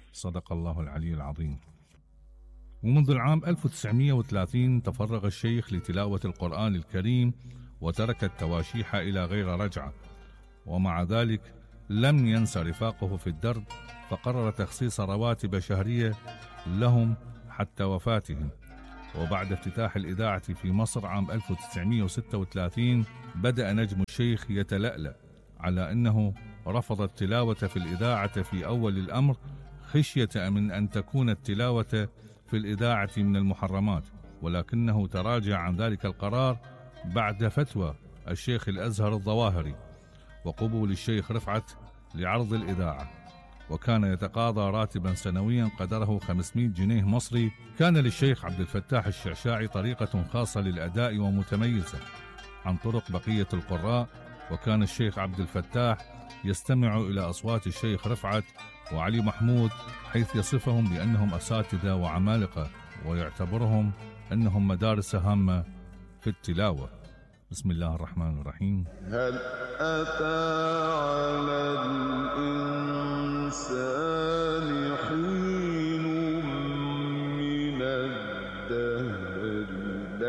صدق الله العلي العظيم. ومنذ العام 1930 تفرغ الشيخ لتلاوة القرآن الكريم وترك التواشيح إلى غير رجعة، ومع ذلك لم ينس رفاقه في الدرب، فقرر تخصيص رواتب شهرية لهم حتى وفاتهم. وبعد افتتاح الإذاعة في مصر عام 1936 بدأ نجم الشيخ يتلألأ على أنه رفض التلاوة في الإذاعة في أول الأمر خشية من أن تكون التلاوة في الإذاعة من المحرمات، ولكنه تراجع عن ذلك القرار بعد فتوى الشيخ الأزهر الظواهري وقبول الشيخ رفعت لعرض الإذاعة، وكان يتقاضى راتبا سنويا قدره 500 جنيه مصري. كان للشيخ عبد الفتاح الشعشاعي طريقة خاصة للأداء ومتميزة عن طرق بقية القراء، وكان الشيخ عبد الفتاح يستمع إلى أصوات الشيخ رفعت وعلي محمود، حيث يصفهم بأنهم أساتذة وعمالقة، ويعتبرهم أنهم مدارس هامة في التلاوة. بسم الله الرحمن الرحيم. هل أتى على